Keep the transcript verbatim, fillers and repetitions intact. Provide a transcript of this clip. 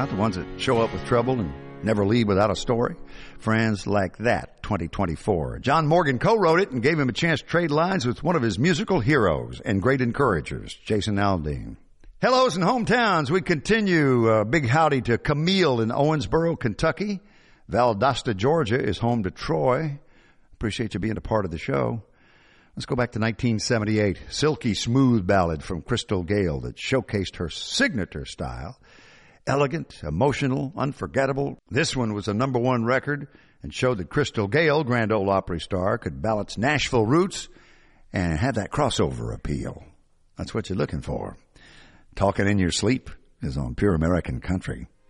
about, the ones that show up with trouble and never leave without a story. Friends Like That, twenty twenty-four. John Morgan co-wrote it and gave him a chance to trade lines with one of his musical heroes and great encouragers, Jason Aldean. Hellos and hometowns. We continue. Uh, big howdy to Camille in Owensboro, Kentucky. Valdosta, Georgia is home to Troy. Appreciate you being a part of the show. Let's go back to nineteen seventy-eight. Silky smooth ballad from Crystal Gayle that showcased her signature style. Elegant, emotional, unforgettable. This one was a number one record and showed that Crystal Gayle, Grand Ole Opry star, could balance Nashville roots and have that crossover appeal. That's what you're looking for. Talking in Your Sleep is on Pure American Country.